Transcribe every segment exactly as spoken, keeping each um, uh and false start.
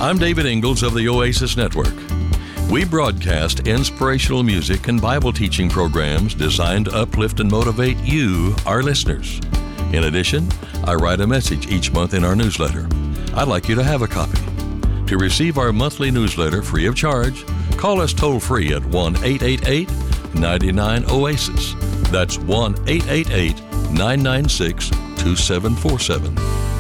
I'm David Ingalls of the Oasis Network. We broadcast inspirational music and Bible teaching programs designed to uplift and motivate you, our listeners. In addition, I write a message each month in our newsletter. I'd like you to have a copy. To receive our monthly newsletter free of charge, call us toll-free at one eight eight eight, nine nine, O A S I S. That's one eight eight eight, nine nine six, two seven four seven.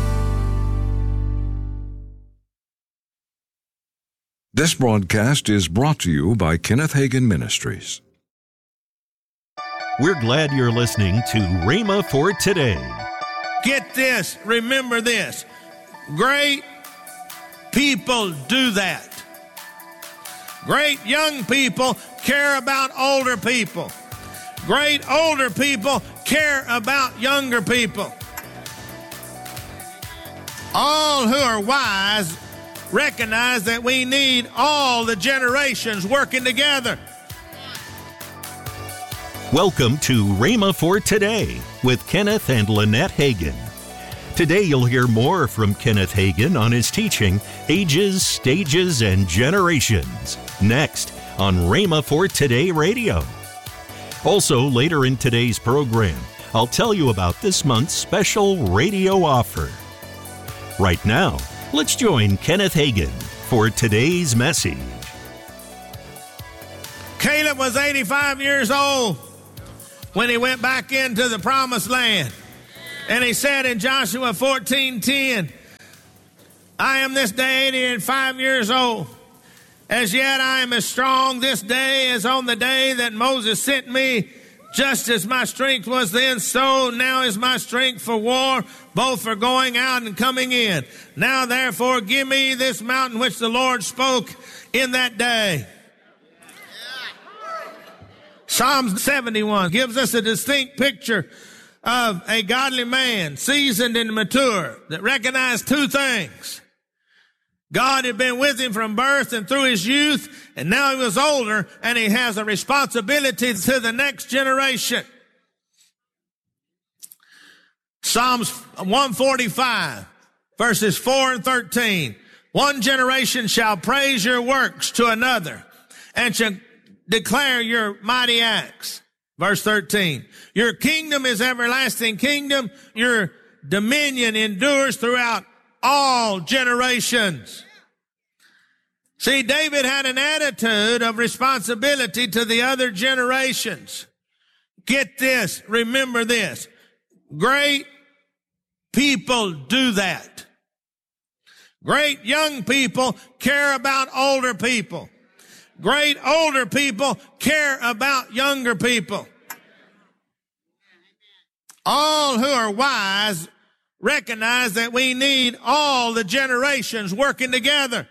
This broadcast is brought to you by Kenneth Hagin Ministries. We're glad you're listening to Rhema for Today. Get this, remember this. Great people do that. Great young people care about older people. Great older people care about younger people. All who are wise recognize that we need all the generations working together. Welcome to Rhema for Today with Kenneth and Lynette Hagin. Today you'll hear more from Kenneth Hagin on his teaching, Ages, Stages, and Generations, next on Rhema for Today Radio. Also, later in today's program, I'll tell you about this month's special radio offer. Right now, let's join Kenneth Hagin for today's message. Caleb was eighty-five years old when he went back into the promised land. And he said in Joshua fourteen ten, I am this day eighty-five years old. As yet I am as strong this day as on the day that Moses sent me. Just as my strength was then, so now is my strength for war, both for going out and coming in. Now therefore give me this mountain which the Lord spoke in that day. Psalms seventy-one gives us a distinct picture of a godly man, seasoned and mature, that recognized two things. God had been with him from birth and through his youth, and now he was older, and he has a responsibility to the next generation. Psalms one forty-five, verses four and thirteen. One generation shall praise your works to another, and shall declare your mighty acts. Verse thirteen. Your kingdom is everlasting kingdom. Your dominion endures throughout all generations. See, David had an attitude of responsibility to the other generations. Get this, remember this. Great people do that. Great young people care about older people. Great older people care about younger people. All who are wise recognize that we need all the generations working together.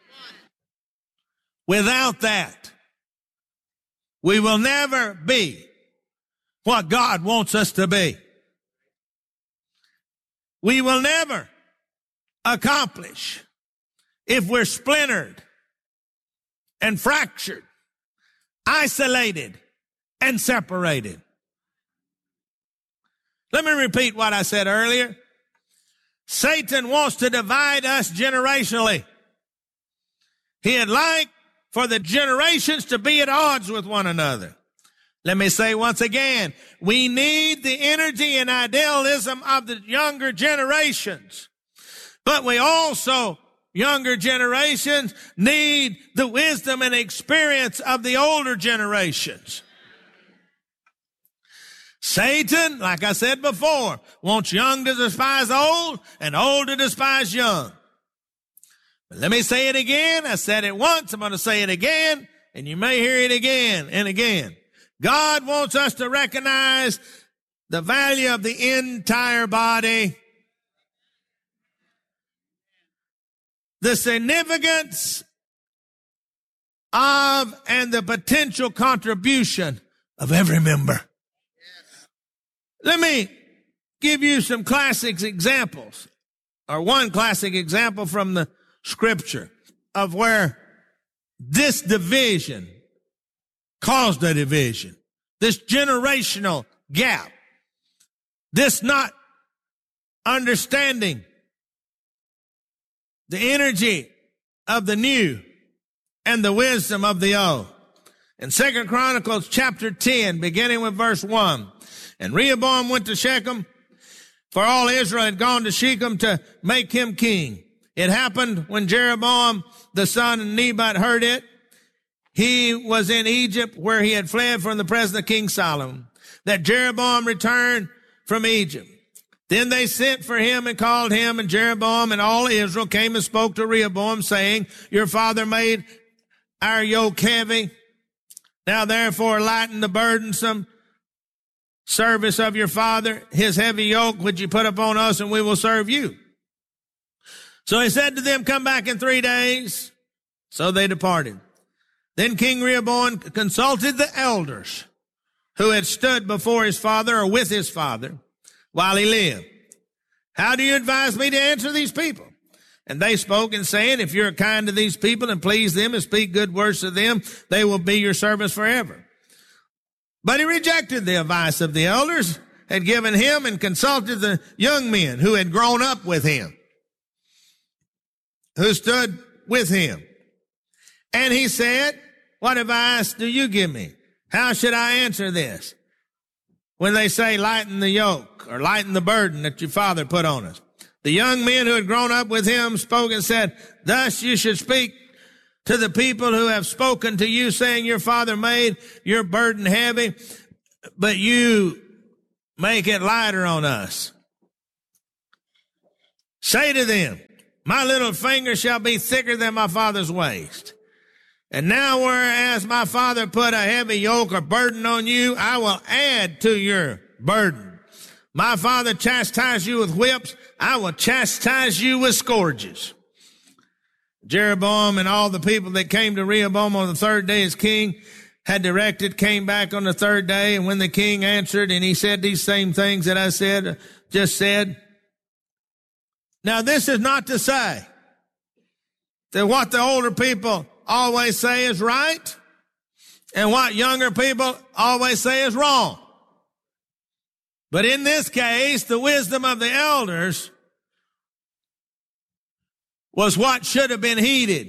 Without that, we will never be what God wants us to be. We will never accomplish if we're splintered and fractured, isolated and separated. Let me repeat what I said earlier. Satan wants to divide us generationally. He'd like for the generations to be at odds with one another. Let me say once again, we need the energy and idealism of the younger generations. But we also, younger generations, need the wisdom and experience of the older generations. Satan, like I said before, wants young to despise old and old to despise young. But let me say it again. I said it once. I'm going to say it again, and you may hear it again and again. God wants us to recognize the value of the entire body, the significance of and the potential contribution of every member. Let me give you some classic examples, or one classic example from the Scripture of where this division caused a division, this generational gap, this not understanding the energy of the new and the wisdom of the old. In Second Chronicles chapter ten, beginning with verse one, and Rehoboam went to Shechem, for all Israel had gone to Shechem to make him king. It happened when Jeroboam the son of Nebat heard it. He was in Egypt, where he had fled from the presence of King Solomon, that Jeroboam returned from Egypt. Then they sent for him and called him, and Jeroboam and all Israel came and spoke to Rehoboam, saying, your father made our yoke heavy. Now therefore lighten the burdensome service of your father, his heavy yoke which you put upon us, and we will serve you. So he said to them, come back in three days. So they departed. Then King Rehoboam consulted the elders who had stood before his father or with his father while he lived. How do you advise me to answer these people? And they spoke and saying, if you're kind to these people and please them and speak good words to them, they will be your servants forever. But he rejected the advice of the elders had given him and consulted the young men who had grown up with him, who stood with him. And he said, what advice do you give me? How should I answer this? When they say lighten the yoke or lighten the burden that your father put on us. The young men who had grown up with him spoke and said, thus you should speak to the people who have spoken to you, saying your father made your burden heavy, but you make it lighter on us. Say to them, my little finger shall be thicker than my father's waist. And now whereas my father put a heavy yoke or burden on you, I will add to your burden. My father chastised you with whips, I will chastise you with scourges. Jeroboam and all the people that came to Rehoboam on the third day as king had directed, came back on the third day. And when the king answered, and he said these same things that I said, just said. Now this is not to say that what the older people always say is right and what younger people always say is wrong. But in this case, the wisdom of the elders was what should have been heeded.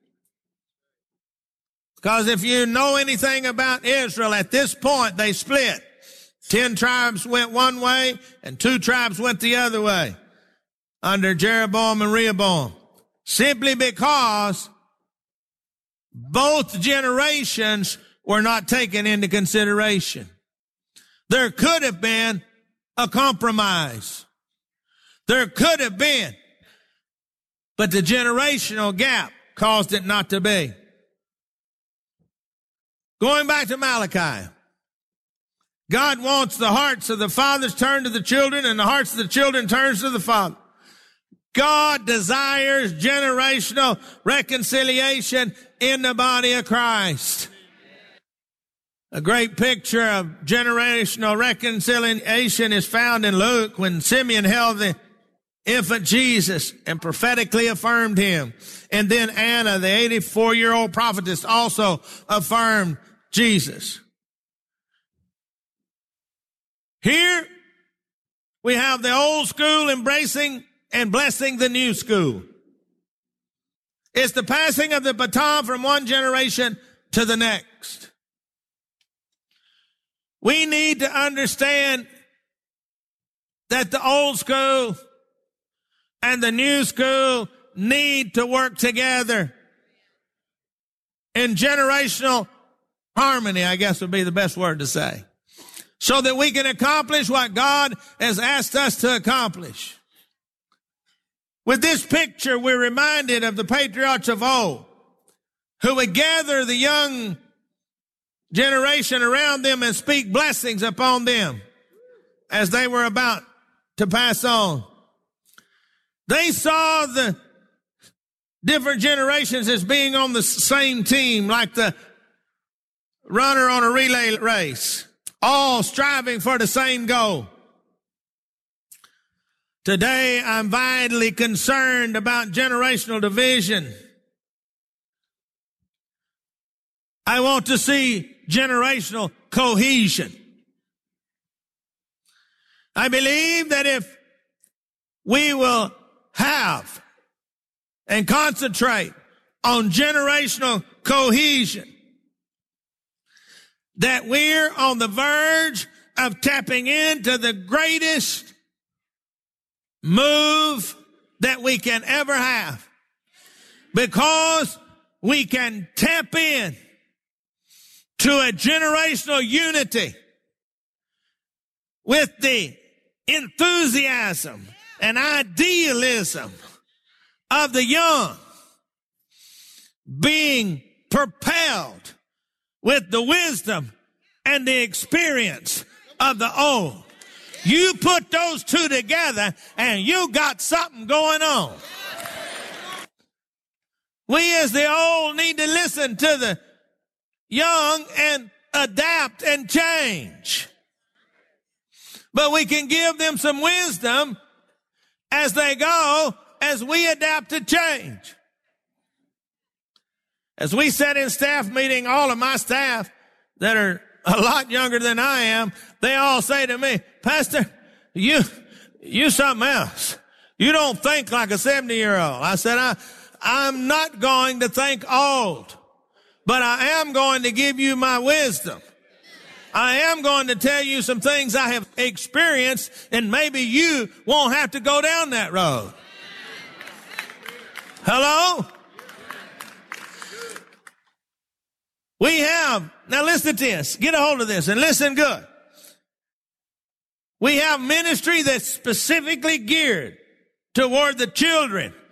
Because if you know anything about Israel, at this point they split. Ten tribes went one way and two tribes went the other way under Jeroboam and Rehoboam. Simply because both generations were not taken into consideration. There could have been a compromise. There could have been, but the generational gap caused it not to be. Going back to Malachi, God wants the hearts of the fathers turned to the children and the hearts of the children turns to the father. God desires generational reconciliation in the body of Christ. A great picture of generational reconciliation is found in Luke when Simeon held the infant Jesus and prophetically affirmed him. And then Anna, the eighty-four-year-old prophetess, also affirmed Jesus. Here we have the old school embracing and blessing the new school. It's the passing of the baton from one generation to the next. We need to understand that the old school and the new school need to work together in generational harmony, I guess would be the best word to say, so that we can accomplish what God has asked us to accomplish. With this picture, we're reminded of the patriarchs of old who would gather the young generation around them and speak blessings upon them as they were about to pass on. They saw the different generations as being on the same team, like the runner on a relay race, all striving for the same goal. Today, I'm vitally concerned about generational division. I want to see generational cohesion. I believe that if we will have and concentrate on generational cohesion, that we're on the verge of tapping into the greatest move that we can ever have, because we can tap in to a generational unity with the enthusiasm and idealism of the young being propelled with the wisdom and the experience of the old. You put those two together and you got something going on. We as the old need to listen to the young and adapt and change. But we can give them some wisdom as they go, as we adapt to change. As we sat in staff meeting, all of my staff that are a lot younger than I am, they all say to me, Pastor, you, you something else. You don't think like a seventy year old. I said, I, I'm not going to think old, but I am going to give you my wisdom. I am going to tell you some things I have experienced, and maybe you won't have to go down that road. Hello? We have, now listen to this, get a hold of this and listen good. We have ministry that's specifically geared toward the children